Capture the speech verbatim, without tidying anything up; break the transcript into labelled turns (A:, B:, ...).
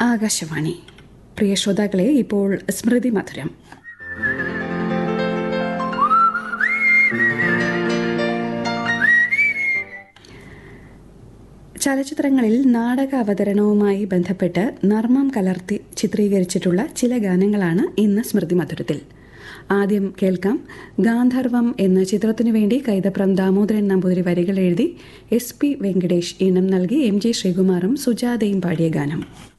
A: ആകാശവാണി. പ്രിയ ശ്രോതാക്കളെ, ഇപ്പോൾ സ്മൃതി മധുരം. ചലച്ചിത്രങ്ങളിൽ നാടക അവതരണവുമായി ബന്ധപ്പെട്ട് നർമ്മം കലർത്തി ചിത്രീകരിച്ചിട്ടുള്ള ചില ഗാനങ്ങളാണ് ഇന്ന് സ്മൃതി മധുരത്തിൽ. ആദ്യം കേൾക്കാം ഗാന്ധർവം എന്ന ചിത്രത്തിനു വേണ്ടി കൈതപ്രം ദാമോദരൻ നമ്പൂതിരി വരികൾ എഴുതി എസ് പി വെങ്കടേഷ് ഈണം നൽകി എം ജെ ശ്രീകുമാറും സുജാതയും പാടിയ ഗാനം.